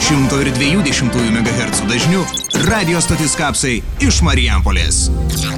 102,2 MHz dažniu radio stotis Kapsai iš Marijampolės.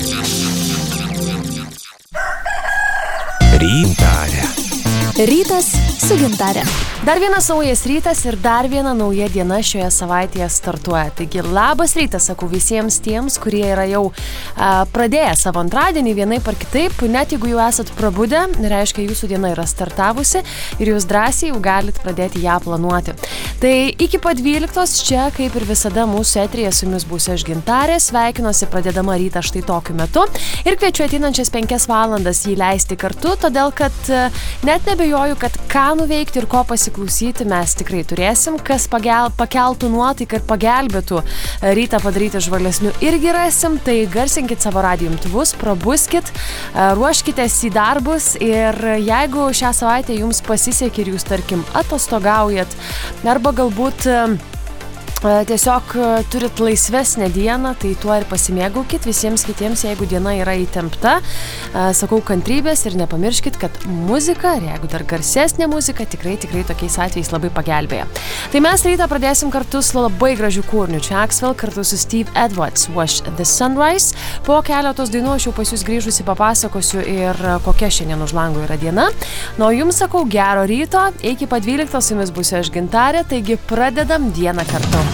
Gintarė. Rytas su Gintare. Dar vienas naujas rytas ir dar viena nauja diena šioje savaitėje startuoja. Taigi labas rytas, sakau visiems tiems, kurie yra jau pradėję savo antradienį vienaip ar kitaip. Net jeigu jau esat prabudę, reiškia jūsų diena yra startavusi ir jūs drąsiai jau galit pradėti ją planuoti. Tai iki pat 12 čia, kaip ir visada, mūsų eteryje su jumis būsiu aš Gintarė. Sveikinuosi pradėdama rytą štai tokiu metu ir kviečiu ateinančias 5 valandas jį leisti kartu, todėl kad net nebejoju, kad ką nuveikti ir ko pasiklausyti mes tikrai turėsim, kas pakeltų nuotaiką ir pagelbėtų rytą padaryti žvalesniu irgi rasim, tai garsinkit savo radijo imtuvus, prabuskit, ruoškitės į darbus ir jeigu šią savaitę jums pasisekė ir jūs, tarkim, atostogaujat arba galbūt tiesiog turit laisvesnę dieną, tai tuo ir pasimėgaukit. Visiems kitiems, jeigu diena yra įtempta, sakau kantrybės ir nepamirškit, kad muzika, ir jeigu dar garsesnė muzika, tikrai tokiais atvejais labai pagelbėja. Tai mes rytą pradėsim kartu su labai gražiu kūriniu Jackswell, kartu su Steve Edwards, Watch the Sunrise. Po keletos dainų aš jau pas jūs grįžusi papasakosiu ir kokia šiandien už lango yra diena. Nu, jums sakau gero ryto, iki pat 12 su jumis būsiu aš Gintarė, taigi pradedam dieną kartu.